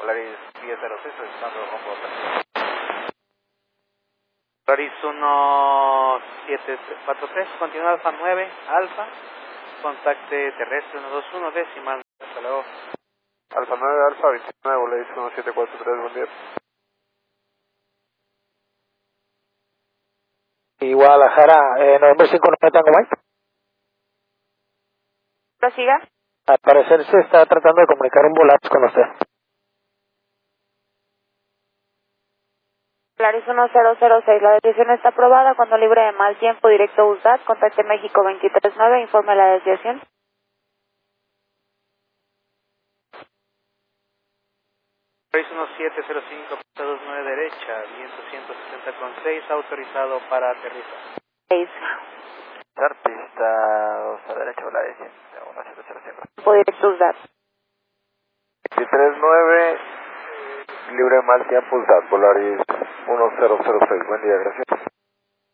Polaris 1006, solicitando rumbo a Polaris 1743, continúa Alfa 9, Alfa, contacte terrestre 121, decimal, hasta luego. Alfa 9, Alfa 29, Polaris 1743, buen día. Y Guadalajara, November 5 Tango Mike. Prosiga. Al parecer se está tratando de comunicar un Volaris con usted. Polaris 1006, la desviación está aprobada. Cuando libre de mal tiempo, directo a USDAT, contacte México 239, informe la desviación. Polaris 1705, pista 29 derecha, viento 160,6, autorizado para aterrizar. 6. Pista 2 a derecha, Polaris 1705. Tiempo directo a USDAT. 239, libre de mal tiempo, Polaris 1006, buen día, gracias.